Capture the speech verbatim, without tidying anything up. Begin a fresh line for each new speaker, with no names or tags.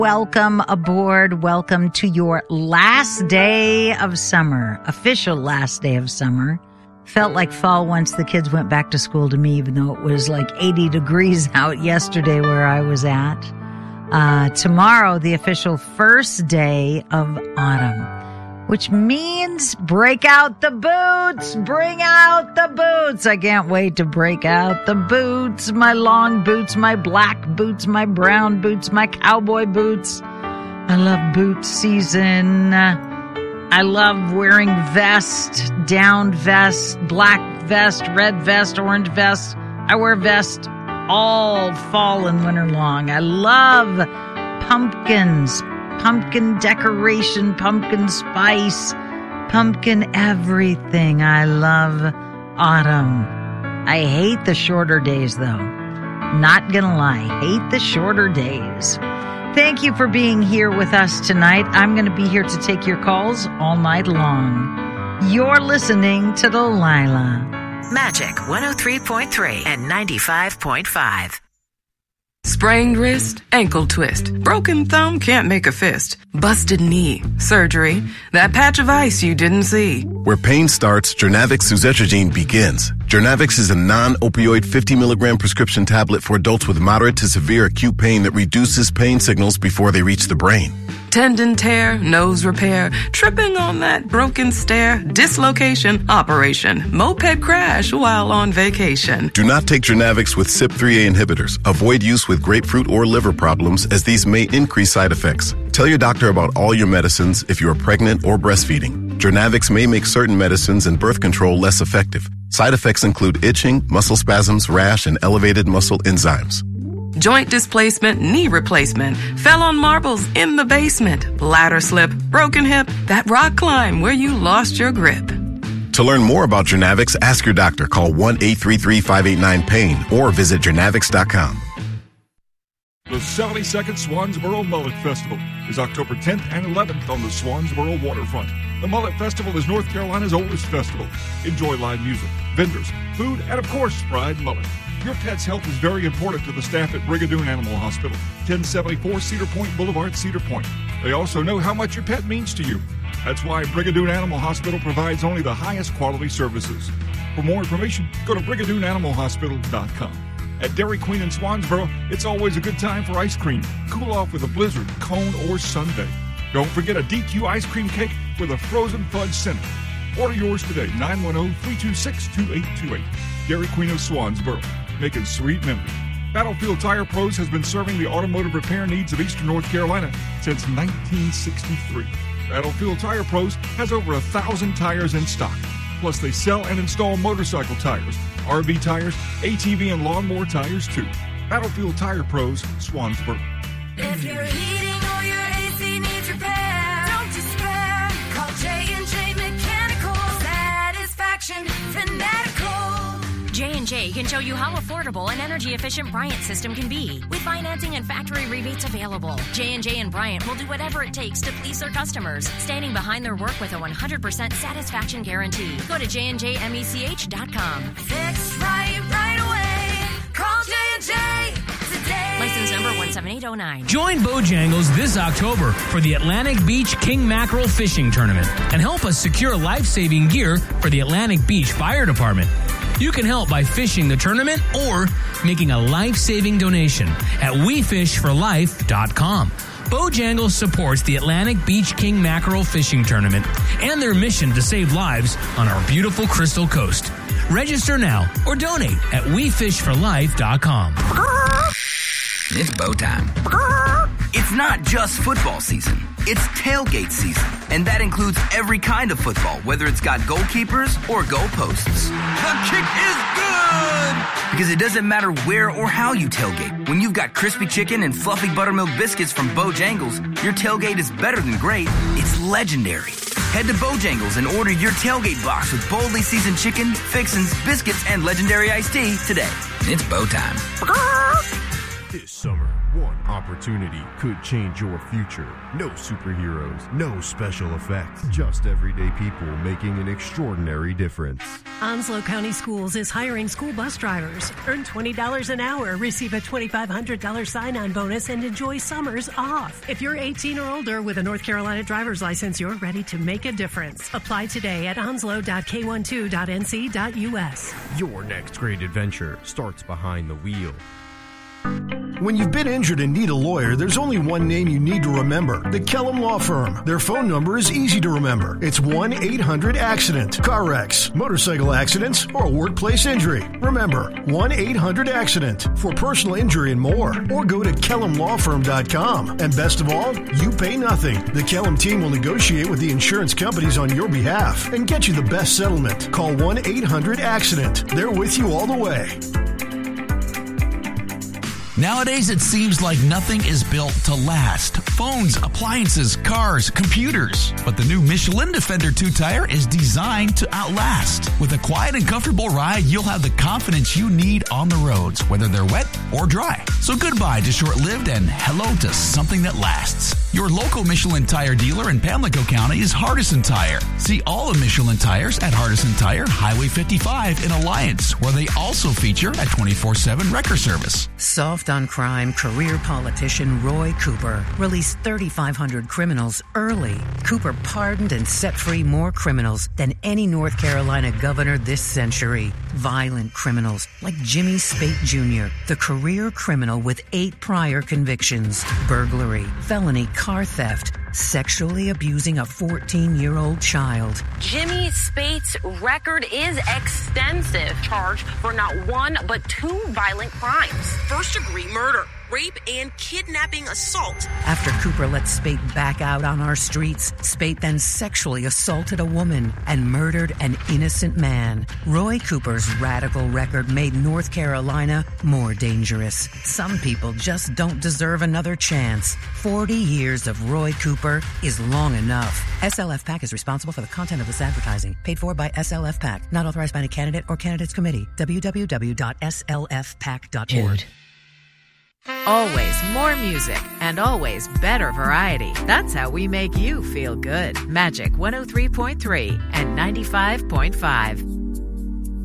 Welcome aboard. Welcome to your last day of summer, official last day of summer. Felt like fall once the kids went back to school to me, even though it was like eighty degrees out yesterday where I was at. Uh, tomorrow, the official first day of autumn, which means break out the boots, bring out the boots. I can't wait to break out the boots, my long boots, my black boots, my brown boots, my cowboy boots. I love boot season. I love wearing vest, down vest, black vest, red vest, orange vest. I wear vest all fall and winter long. I love pumpkins. Pumpkin decoration, pumpkin spice, pumpkin everything. I love autumn. I hate the shorter days, though. Not gonna lie, hate the shorter days. Thank you for being here with us tonight. I'm gonna be here to take your calls all night long. You're listening to Delilah.
Magic one oh three point three and ninety-five point five.
Sprained wrist, ankle twist, broken thumb, can't make a fist, busted knee, surgery, that patch of ice you didn't see.
Where pain starts, Journavx suzetrigine begins. Journavx is a non-opioid fifty milligram prescription tablet for adults with moderate to severe acute pain that reduces pain signals before they reach the brain.
Tendon tear, nose repair, tripping on that broken stair, dislocation, operation, moped crash while on vacation.
Do not take Journavx with C Y P three A inhibitors. Avoid use with grapefruit or liver problems, as these may increase side effects. Tell your doctor about all your medicines if you are pregnant or breastfeeding. Journavx may make certain medicines and birth control less effective. Side effects include itching, muscle spasms, rash, and elevated muscle enzymes.
Joint displacement, knee replacement, fell on marbles in the basement, ladder slip, broken hip, that rock climb where you lost your grip.
To learn more about Journavx, ask your doctor. Call one eight three three, five eight nine, pain or visit journavx dot com.
The seventy-second Swansboro Mullet Festival is October tenth and eleventh on the Swansboro waterfront. The Mullet Festival is North Carolina's oldest festival. Enjoy live music, vendors, food, and of course, fried mullet. Your pet's health is very important to the staff at Brigadoon Animal Hospital, ten seventy-four Cedar Point Boulevard, Cedar Point. They also know how much your pet means to you. That's why Brigadoon Animal Hospital provides only the highest quality services. For more information, go to brigadoon animal hospital dot com. At Dairy Queen in Swansboro, it's always a good time for ice cream. Cool off with a blizzard, cone, or sundae. Don't forget a D Q ice cream cake with a frozen fudge center. Order yours today, nine one zero, three two six, two eight two eight. Dairy Queen of Swansboro, making sweet memories. Battlefield Tire Pros has been serving the automotive repair needs of Eastern North Carolina since nineteen sixty-three. Battlefield Tire Pros has over a thousand tires in stock. Plus, they sell and install motorcycle tires, R V tires, A T V, and lawnmower tires, too. Battlefield Tire Pros, Swansboro.
If your heating or your A C needs repair, don't despair. Call J and J Mechanical Satisfaction Fanatical.
J and J can show you how affordable an energy-efficient Bryant system can be. With financing and factory rebates available, J and J and Bryant will do whatever it takes to please their customers, standing behind their work with a one hundred percent satisfaction guarantee. Go to j and j mech dot com.
Fix right, right away. Call J and J today.
License number one seven eight oh nine.
Join Bojangles this October for the Atlantic Beach King Mackerel Fishing Tournament and help us secure life-saving gear for the Atlantic Beach Fire Department. You can help by fishing the tournament or making a life-saving donation at we fish for life dot com. Bojangles supports the Atlantic Beach King Mackerel Fishing Tournament and their mission to save lives on our beautiful Crystal Coast. Register now or donate at we fish for life dot com.
It's bow time. It's not just football season. It's tailgate season, and that includes every kind of football, whether it's got goalkeepers or goalposts. The kick is good! Because it doesn't matter where or how you tailgate. When you've got crispy chicken and fluffy buttermilk biscuits from Bojangles, your tailgate is better than great. It's legendary. Head to Bojangles and order your tailgate box with boldly seasoned chicken, fixins, biscuits, and legendary iced tea today. It's bow time.
This summer, one Opportunity could change your future. No superheroes, no special effects, just everyday people making an extraordinary difference.
Onslow County Schools is hiring school bus drivers. Earn twenty dollars an hour, receive a twenty-five hundred dollars sign-on bonus, and enjoy summers off. If you're eighteen or older with a North Carolina driver's license, you're ready to make a difference. Apply today at onslow dot k twelve dot n c dot u s.
Your next great adventure starts behind the wheel.
When you've been injured and need a lawyer, there's only one name you need to remember. The Kellum Law Firm. Their phone number is easy to remember. It's one eight hundred accident. Car wrecks, motorcycle accidents, or workplace injury. Remember, one eight hundred accident for personal injury and more. Or go to kellum law firm dot com. And best of all, you pay nothing. The Kellum team will negotiate with the insurance companies on your behalf and get you the best settlement. Call one eight hundred accident. They're with you all the way.
Nowadays, it seems like nothing is built to last. Phones, appliances, cars, computers. But the new Michelin Defender two tire is designed to outlast. With a quiet and comfortable ride, you'll have the confidence you need on the roads, whether they're wet or dry. So goodbye to short-lived and hello to something that lasts. Your local Michelin tire dealer in Pamlico County is Hardison Tire. See all of Michelin tires at Hardison Tire, Highway fifty-five in Alliance, where they also feature a twenty-four seven wrecker service.
Soft on crime, career politician Roy Cooper released thirty-five hundred criminals early. Cooper pardoned and set free more criminals than any North Carolina governor this century. Violent criminals like Jimmy Spate Junior, the career criminal with eight prior convictions, burglary, felony car theft, sexually abusing a fourteen-year-old child.
Jimmy Spate's record is extensive, charged for not one but two violent crimes. First-degree murder, rape, and kidnapping assault.
After Cooper let Spate back out on our streets, Spate then sexually assaulted a woman and murdered an innocent man. Roy Cooper's radical record made North Carolina more dangerous. Some people just don't deserve another chance. forty years of Roy Cooper is long enough. S L F PAC is responsible for the content of this advertising. Paid for by S L F PAC. Not authorized by any candidate or candidates committee. w w w dot s l f pac dot org.
Always more music and always better variety. That's how we make you feel good. Magic one oh three point three and ninety-five point five.